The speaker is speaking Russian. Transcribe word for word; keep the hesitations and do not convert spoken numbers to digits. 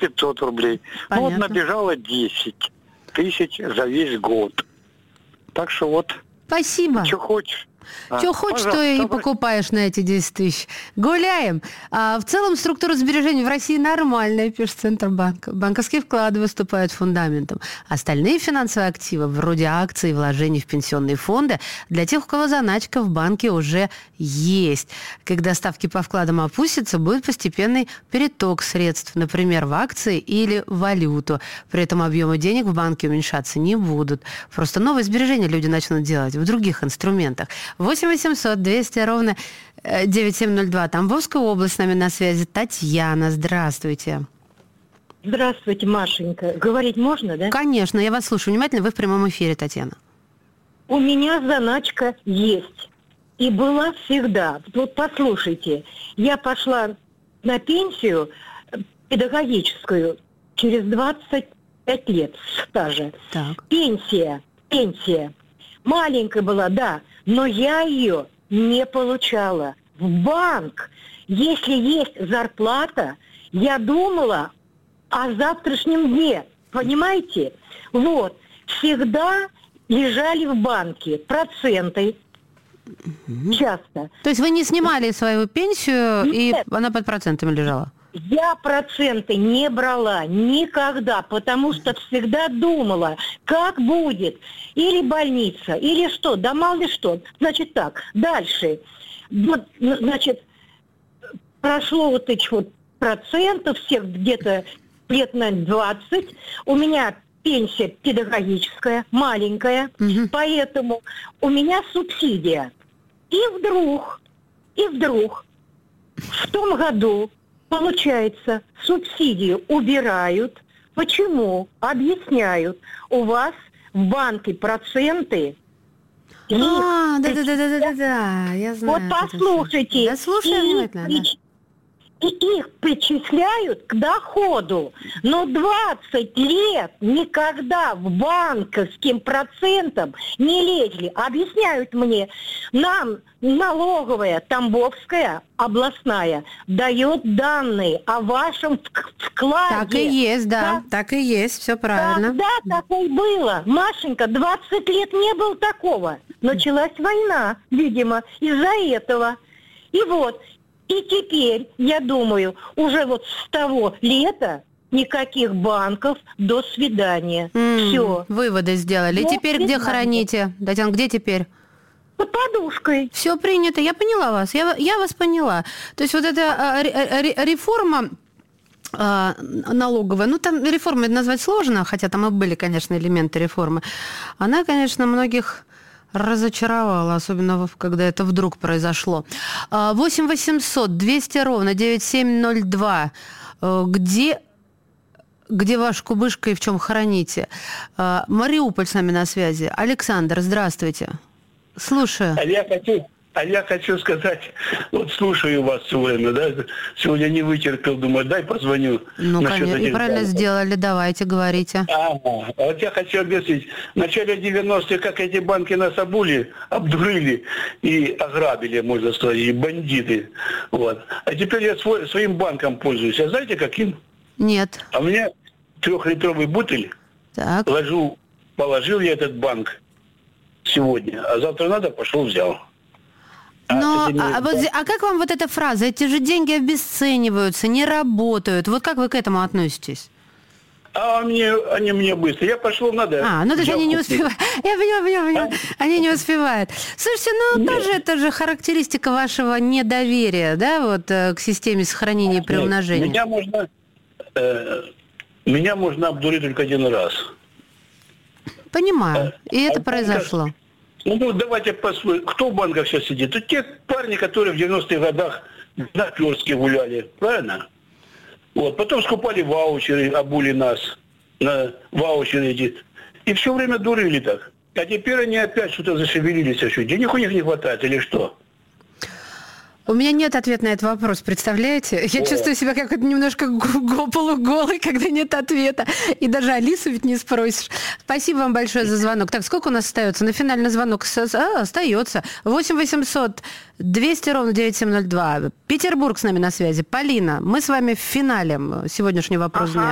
пятьсот рублей. Понятно. Ну вот набежало десять тысяч за весь год. Так что вот... Спасибо. Что хочешь. Что а, хочешь, то и давай. покупаешь на эти десять тысяч. Гуляем. А в целом структура сбережений в России нормальная, пишет Центробанк. Банковские вклады выступают фундаментом. Остальные финансовые активы, вроде акций и вложений в пенсионные фонды, для тех, у кого заначка в банке уже есть. Когда ставки по вкладам опустятся, будет постепенный переток средств, например, в акции или в валюту. При этом объемы денег в банке уменьшаться не будут. Просто новые сбережения люди начнут делать в других инструментах. восемь восемьсот двести ровно девять семь ноль два. Тамбовская область с нами на связи. Татьяна, здравствуйте. Здравствуйте, Машенька. Говорить можно, да? Конечно, я вас слушаю внимательно. Вы в прямом эфире, Татьяна. У меня заначка есть. И была всегда. Вот послушайте, я пошла на пенсию педагогическую через двадцать пять лет стажа. Так. Пенсия, пенсия. Маленькая была, да, но я ее не получала. В банк, если есть зарплата, я думала о завтрашнем дне, понимаете? Вот, всегда лежали в банке проценты, угу. Часто. То есть вы не снимали свою пенсию, Нет. и она под процентами лежала? Я проценты не брала никогда, потому что всегда думала, как будет, или больница, или что, да мало ли что. Значит так, дальше, вот, значит, прошло вот эти вот процентов, всех где-то лет на двадцать, у меня пенсия педагогическая, маленькая, угу. Поэтому у меня субсидия. И вдруг, и вдруг в том году, получается, субсидию убирают. Почему? Объясняют. У вас в банке проценты. А, да-да-да-да-да, я знаю. Вот послушайте. Я слушаю внимательно, да. И их причисляют к доходу. Но двадцать лет никогда в банковским процентам не лезли. Объясняют мне, нам налоговая, Тамбовская, областная, дает данные о вашем вкладе. Так и есть, да, да. Так и есть, все правильно. Тогда такое было. Машенька, двадцать лет не было такого. Началась война, видимо, из-за этого. И вот... И теперь, я думаю, уже вот с того лета никаких банков, до свидания. Mm, все. Выводы сделали. И теперь где храните? Татьяна, где теперь? Под подушкой. Все принято. Я поняла вас. Я, я вас поняла. То есть вот эта реформа налоговая, ну там реформой назвать сложно, хотя там и были, конечно, элементы реформы, она, конечно, многих... разочаровала, особенно когда это вдруг произошло. восемь восемьсот двести ровно девять семь ноль два. Где, где ваш кубышка и в чем храните? Мариуполь с нами на связи. Александр, здравствуйте. Слушаю. А я хочу, а я хочу сказать, вот слушаю вас все время, да, сегодня не вытерпел, думаю, дай позвоню. Ну, конечно, и правильно банков. Сделали, давайте, говорите. Ага, а вот я хочу объяснить. В начале девяностых, как эти банки нас обули, обдурили и ограбили, можно сказать, и бандиты. Вот. А теперь я свой, своим банком пользуюсь. А знаете, каким? Нет. А у меня трехлитровый бутыль. Так. Ложу, положил я этот банк сегодня, а завтра надо, пошел, взял. Но, а, а, вот, а как вам вот эта фраза? Эти же деньги обесцениваются, не работают. Вот как вы к этому относитесь? А мне, они мне быстро. Я пошел, надо. А, ну то есть они не успевают. Я поняла, поняла, поняла. А? Они не успевают. Слушайте, ну Нет. тоже это же характеристика вашего недоверия, да, вот к системе сохранения и приумножения. Меня можно, э, меня можно обдурить только один раз. Понимаю. И а, это а произошло. Ну, сейчас посмотрим. Кто в банках сейчас сидит? Это те парни, которые в девяностых годах на Пёрске гуляли. Правильно? Вот. Потом скупали ваучеры, обули нас на ваучеры эти. И все время дурили так. А теперь они опять что-то зашевелились. А что, денег у них не хватает или что? У меня нет ответа на этот вопрос, представляете? Я О. чувствую себя как немножко полуголой, когда нет ответа. И даже Алису ведь не спросишь. Спасибо вам большое за звонок. Так, сколько у нас остается? На финальный звонок а, остается. восемь восемьсот двести ровно девять семь ноль два. Петербург с нами на связи. Полина, мы с вами в финале сегодняшнего вопроса дня.